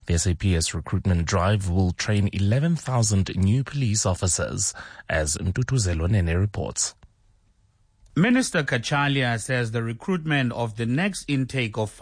The SAPS recruitment drive will train 11,000 new police officers, as Ntutuzelo Nene reports. Minister Kachalia says the recruitment of the next intake of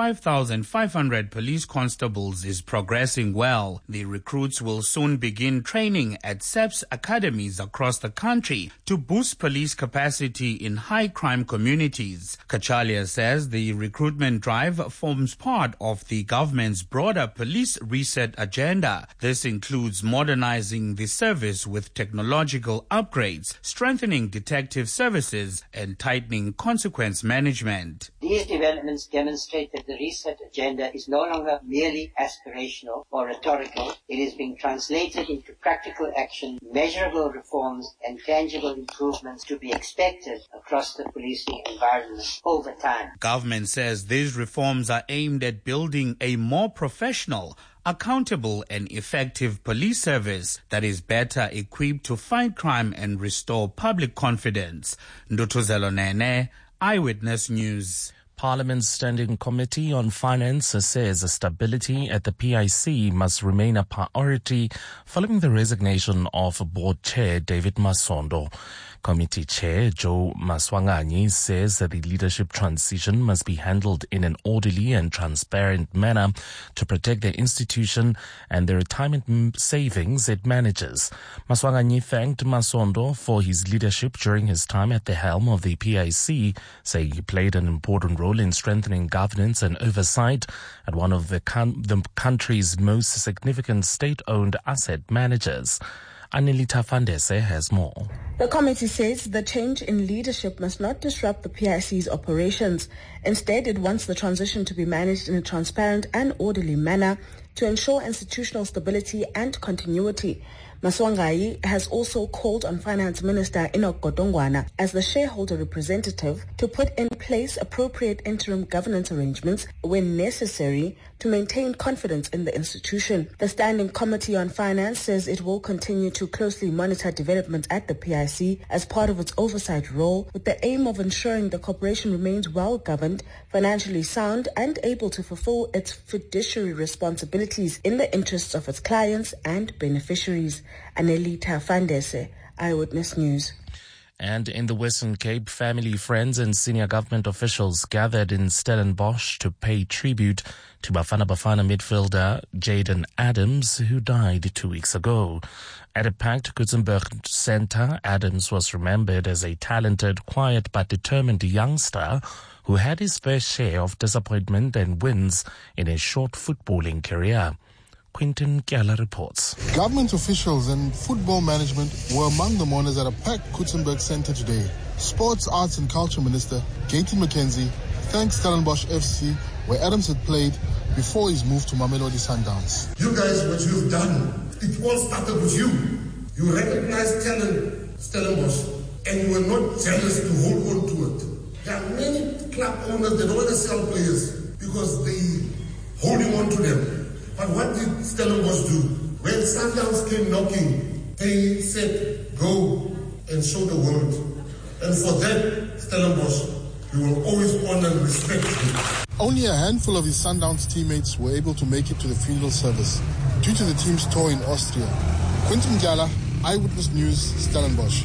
5,500 police constables is progressing well. The recruits will soon begin training at SAPS academies across the country to boost police capacity in high-crime communities. Kachalia says the recruitment drive forms part of the government's broader police reset agenda. This includes modernizing the service with technological upgrades, strengthening detective services, and tightening consequence management. These developments demonstrate that the reset agenda is no longer merely aspirational or rhetorical. It is being translated into practical action, measurable reforms, and tangible improvements to be expected across the policing environment over time. Government says these reforms are aimed at building a more professional, accountable and effective police service that is better equipped to fight crime and restore public confidence. Ntutuzelo Nene, Eyewitness News. Parliament's Standing Committee on Finance says stability at the PIC must remain a priority following the resignation of Board Chair David Masondo. Committee Chair Joe Maswanganyi says that the leadership transition must be handled in an orderly and transparent manner to protect the institution and the retirement savings it manages. Maswanganyi thanked Masondo for his leadership during his time at the helm of the PIC, saying he played an important role in strengthening governance and oversight at one of the country's most significant state-owned asset managers. Anelita Fandese has more. The committee says the change in leadership must not disrupt the PIC's operations. Instead, it wants the transition to be managed in a transparent and orderly manner to ensure institutional stability and continuity. Maswanganyi has also called on Finance Minister Enoch Godongwana as the shareholder representative to put in place appropriate interim governance arrangements when necessary to maintain confidence in the institution. The Standing Committee on Finance says it will continue to closely monitor developments at the PIC as part of its oversight role, with the aim of ensuring the corporation remains well governed, financially sound, and able to fulfill its fiduciary responsibilities in the interests of its clients and beneficiaries. Anelita Fandese, Eyewitness News. And in the Western Cape, family, friends and senior government officials gathered in Stellenbosch to pay tribute to Bafana Bafana midfielder Jaden Adams, who died 2 weeks ago. At a packed Gutenberg Center, Adams was remembered as a talented, quiet but determined youngster who had his fair share of disappointment and wins in his short footballing career. Quinton Keller reports. Government officials and football management were among the mourners at a packed Gutenberg Center today. Sports, Arts and Culture Minister Gayton McKenzie thanked Stellenbosch FC, where Adams had played before his move to Mamelodi Sundowns. You guys, what you've done, it all started with you. You recognized talent, Stellenbosch, and you were not jealous to hold on to it. There are many club owners that don't want to sell players because they holding on to them. But what did Stellenbosch do? When Sundowns came knocking, they said, go and show the world. And for that, Stellenbosch, we will always honor and respect you. Only a handful of his Sundowns teammates were able to make it to the funeral service due to the team's tour in Austria. Quinton Gala, Eyewitness News, Stellenbosch.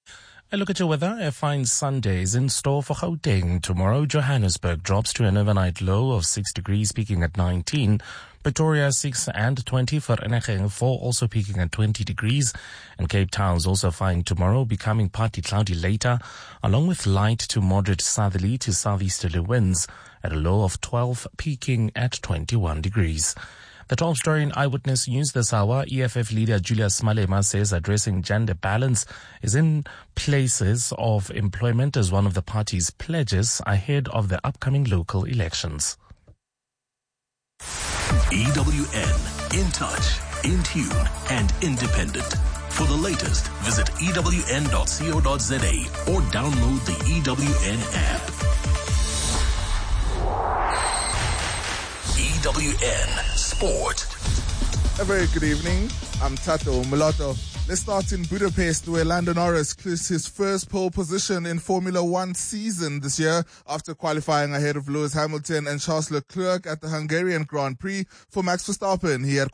A look at your weather. A fine Sunday is in store for Gauteng. Tomorrow, Johannesburg drops to an overnight low of 6 degrees, peaking at 19. Pretoria 6 and 20. Vereeniging 4 also peaking at 20 degrees. And Cape Town's also fine tomorrow, becoming partly cloudy later, along with light to moderate southerly to southeasterly winds at a low of 12, peaking at 21 degrees. The top story in Eyewitness News this hour, EFF leader Julius Malema says addressing gender balance is in places of employment as one of the party's pledges ahead of the upcoming local elections. EWN, in touch, in tune, and independent. For the latest, visit ewn.co.za or download the EWN app. EWN Sport. A very good evening. I'm Tato Mulatto. Let's start in Budapest, where Lando Norris clinched his first pole position in Formula One season this year after qualifying ahead of Lewis Hamilton and Charles Leclerc at the Hungarian Grand Prix. For Max Verstappen, he had